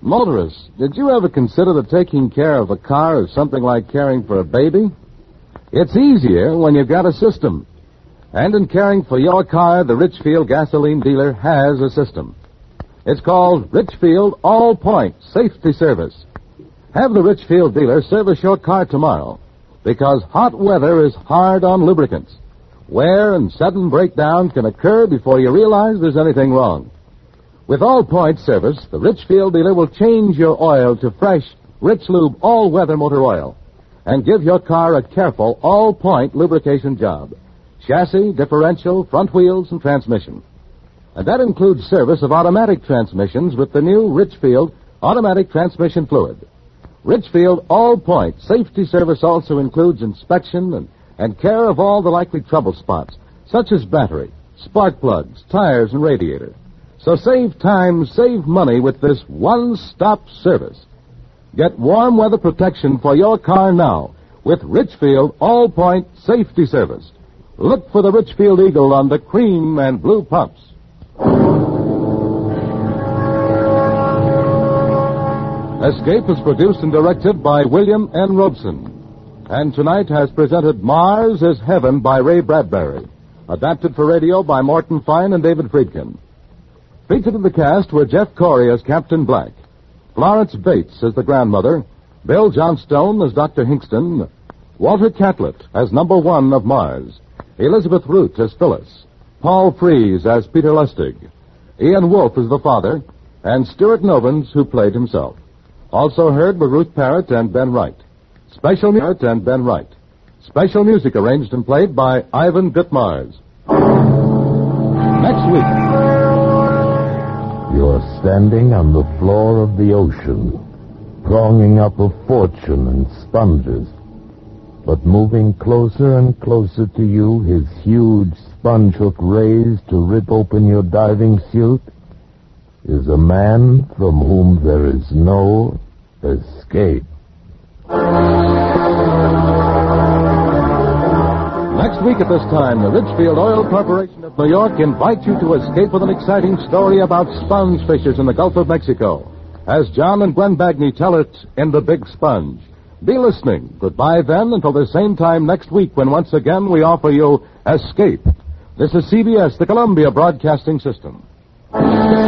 Motorists, did you ever consider that taking care of a car is something like caring for a baby? It's easier when you've got a system. And in caring for your car, the Richfield gasoline dealer has a system. It's called Richfield All-Point Safety Service. Have the Richfield dealer service your car tomorrow, because hot weather is hard on lubricants. Wear and sudden breakdown can occur before you realize there's anything wrong. With All-Point service, the Richfield dealer will change your oil to fresh, Rich Lube all-weather motor oil and give your car a careful All-Point lubrication job. Chassis, differential, front wheels, and transmission. And that includes service of automatic transmissions with the new Richfield automatic transmission fluid. Richfield All-Point Safety Service also includes inspection and care of all the likely trouble spots, such as battery, spark plugs, tires, and radiator. So save time, save money with this one-stop service. Get warm weather protection for your car now with Richfield All-Point Safety Service. Look for the Richfield Eagle on the cream and blue pumps. Escape is produced and directed by William N. Robeson. And tonight has presented Mars is Heaven by Ray Bradbury. Adapted for radio by Morton Fine and David Friedkin. Featured in the cast were Jeff Corey as Captain Black, Florence Bates as the grandmother, Bill Johnstone as Dr. Hingston, Walter Catlett as number 1 of Mars, Elizabeth Root as Phyllis, Paul Frees as Peter Lustig, Ian Wolfe as the father, and Stuart Novins, who played himself. Also heard were Ruth Parrott and Ben Wright. Special music arranged and played by Ivan Gutmars. Next week. You're standing on the floor of the ocean, thronging up a fortune in sponges. But moving closer and closer to you, his huge sponge hook raised to rip open your diving suit, is a man from whom there is no escape. Next week at this time, the Richfield Oil Corporation of New York invites you to escape with an exciting story about sponge fishers in the Gulf of Mexico, as John and Gwen Bagney tell it in The Big Sponge. Be listening. Goodbye then until the same time next week when once again we offer you Escape. This is CBS, the Columbia Broadcasting System.